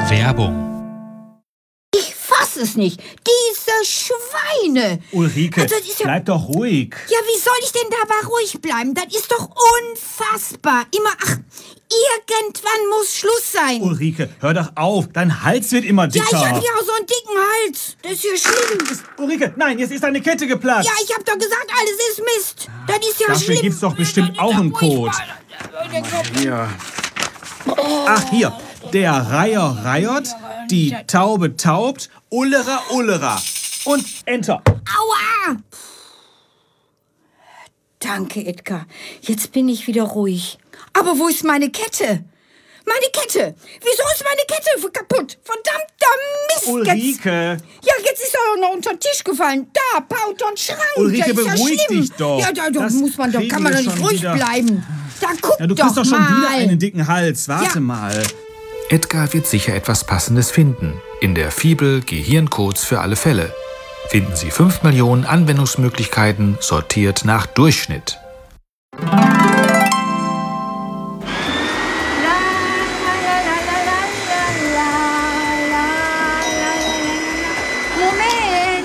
Werbung. Ich fass es nicht. Diese Schweine. Ulrike, Also, das ist ja- bleib doch ruhig. Ja, wie soll ich denn dabei ruhig bleiben? Das ist doch unfassbar. Irgendwann muss Schluss sein. Ulrike, hör doch auf. Dein Hals wird immer Ja, dicker. ich hab ja auch so einen dicken Hals. Das ist ja schlimm. Ulrike, nein, jetzt ist deine Kette geplatzt. Ja, ich hab doch gesagt, alles ist Mist. Das ist ja Dafür schlimm. gibt's doch bestimmt auch einen Code. Ja. Ach, hier. Der Reiher reiert, die Taube taubt, Ullerer Ullerer. Und Enter. Aua! Danke, Edgar. Jetzt bin ich wieder ruhig. Aber wo ist meine Kette? Meine Kette! Wieso ist meine Kette kaputt? Verdammter Mist! Ulrike. Jetzt ist er noch unter den Tisch gefallen. Da, unter den Schrank. Ulrike, das ist beruhig ja schlimm. dich doch. Ja, da Das kann kriegen man wir doch nicht schon ruhig wieder. bleiben. Da guck Ja, du kriegst doch schon mal. wieder einen dicken Hals. Warte Ja. mal. Edgar wird sicher etwas Passendes finden. In der Fibel Gehirncodes für alle Fälle. Finden Sie 5 Millionen Anwendungsmöglichkeiten, sortiert nach Durchschnitt.